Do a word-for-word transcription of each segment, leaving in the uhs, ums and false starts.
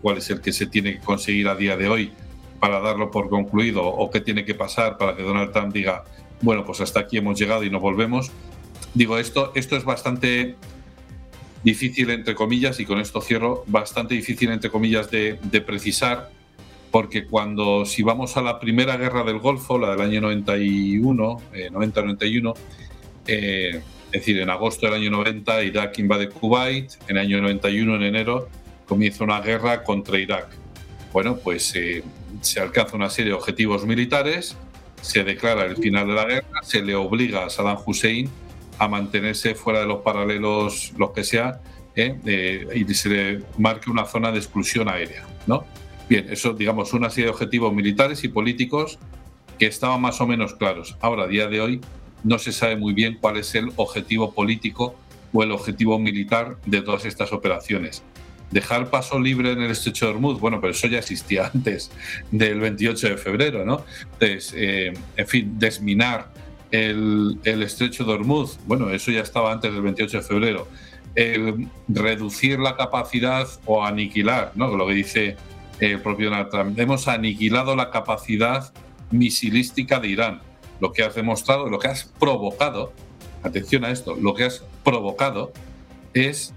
cuál es el que se tiene que conseguir a día de hoy para darlo por concluido, o qué tiene que pasar para que Donald Trump diga, bueno, pues hasta aquí hemos llegado y no volvemos. Digo, esto, esto es bastante difícil, entre comillas, y con esto cierro, bastante difícil, entre comillas, de, de precisar, porque cuando, si vamos a la primera guerra del Golfo, la del año noventa y uno, eh, noventa noventa y uno, eh, es decir, en agosto del año noventa, Irak invade Kuwait, en el año noventa y uno, en enero, comienza una guerra contra Irak. Bueno, pues eh, se alcanza una serie de objetivos militares, se declara el final de la guerra, se le obliga a Saddam Hussein a mantenerse fuera de los paralelos, los que sea, eh, eh, y se le marca una zona de exclusión aérea, ¿no? Bien, eso, digamos, una serie de objetivos militares y políticos que estaban más o menos claros. Ahora, a día de hoy, no se sabe muy bien cuál es el objetivo político o el objetivo militar de todas estas operaciones. Dejar paso libre en el estrecho de Hormuz, bueno, pero eso ya existía antes del veintiocho de febrero, ¿no? Entonces, eh, en fin, desminar el, el estrecho de Hormuz, bueno, eso ya estaba antes del veintiocho de febrero. El reducir la capacidad o aniquilar, ¿no? Lo que dice el propio Donald Trump. Hemos aniquilado la capacidad misilística de Irán. Lo que has demostrado, lo que has provocado, atención a esto, lo que has provocado es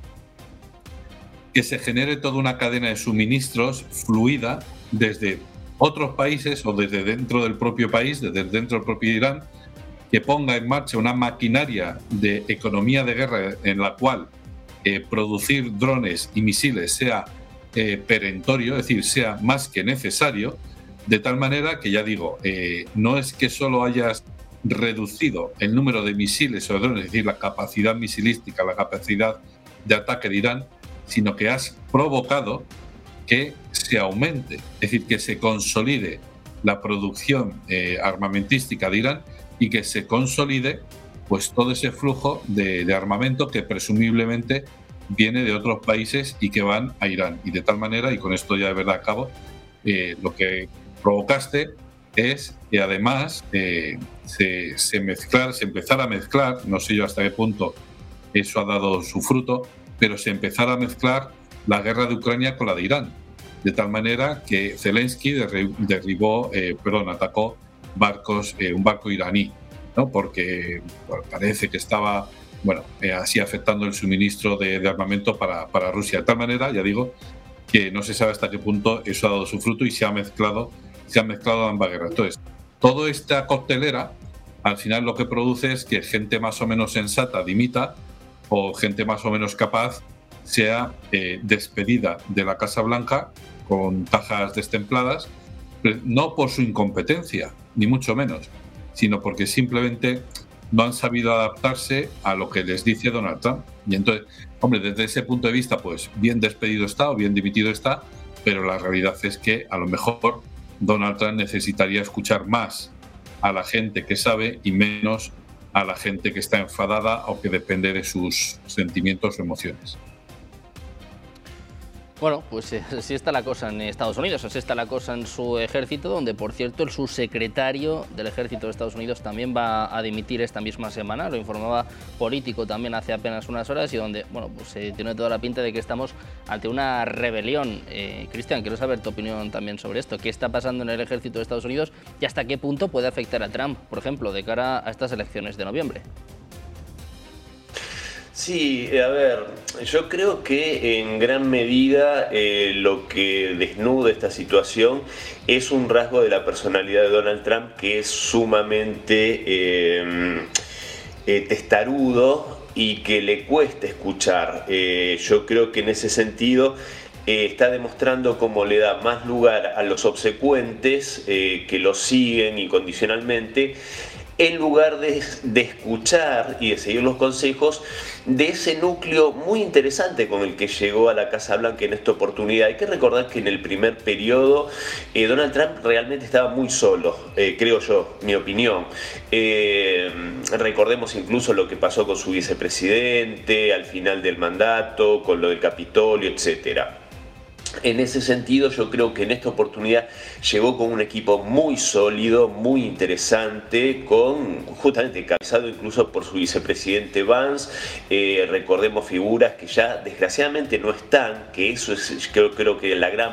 que se genere toda una cadena de suministros fluida desde otros países o desde dentro del propio país, desde dentro del propio Irán, que ponga en marcha una maquinaria de economía de guerra en la cual eh, producir drones y misiles sea eh, perentorio, es decir, sea más que necesario, de tal manera que, ya digo, eh, no es que solo hayas reducido el número de misiles o drones, es decir, la capacidad misilística, la capacidad de ataque de Irán, sino que has provocado que se aumente, es decir, que se consolide la producción eh, armamentística de Irán y que se consolide pues todo ese flujo de, de armamento que presumiblemente viene de otros países y que van a Irán. Y de tal manera, y con esto ya de verdad acabo, eh, lo que provocaste es que además eh, se, se, mezclar, se empezara a mezclar, no sé yo hasta qué punto eso ha dado su fruto, pero se empezara a mezclar la guerra de Ucrania con la de Irán, de tal manera que Zelensky derribó, eh, perdón, atacó barcos, eh, un barco iraní, ¿no? Porque bueno, parece que estaba, bueno, eh, así afectando el suministro de, de armamento para, para Rusia, de tal manera, ya digo, que no se sabe hasta qué punto eso ha dado su fruto y se ha mezclado, se han mezclado ambas guerras. Entonces, toda esta coctelera, al final lo que produce es que gente más o menos sensata dimita, o gente más o menos capaz sea eh, despedida de la Casa Blanca con tajas destempladas, no por su incompetencia, ni mucho menos, sino porque simplemente no han sabido adaptarse a lo que les dice Donald Trump. Y entonces, hombre, desde ese punto de vista, pues bien despedido está o bien dimitido está, pero la realidad es que a lo mejor Donald Trump necesitaría escuchar más a la gente que sabe y menos a la gente que está enfadada o que depende de sus sentimientos o emociones. Bueno, pues eh, así está la cosa en Estados Unidos, así está la cosa en su ejército, donde, por cierto, el subsecretario del ejército de Estados Unidos también va a dimitir esta misma semana, lo informaba Político también hace apenas unas horas, y donde, bueno, pues eh, tiene toda la pinta de que estamos ante una rebelión. Eh, Cristian, quiero saber tu opinión también sobre esto. ¿Qué está pasando en el ejército de Estados Unidos y hasta qué punto puede afectar a Trump, por ejemplo, de cara a estas elecciones de noviembre? Sí, a ver, yo creo que en gran medida eh, lo que desnuda esta situación es un rasgo de la personalidad de Donald Trump que es sumamente eh, eh, testarudo y que le cuesta escuchar. Eh, yo creo que en ese sentido eh, está demostrando cómo le da más lugar a los obsecuentes eh, que lo siguen incondicionalmente, en lugar de, de escuchar y de seguir los consejos de ese núcleo muy interesante con el que llegó a la Casa Blanca en esta oportunidad. Hay que recordar que en el primer periodo eh, Donald Trump realmente estaba muy solo, eh, creo yo, mi opinión. Eh, recordemos incluso lo que pasó con su vicepresidente al final del mandato, con lo del Capitolio, etcétera. En ese sentido, yo creo que en esta oportunidad llegó con un equipo muy sólido, muy interesante, con justamente encabezado incluso por su vicepresidente Vance. Eh, recordemos figuras que ya desgraciadamente no están, que eso es, creo, creo que la gran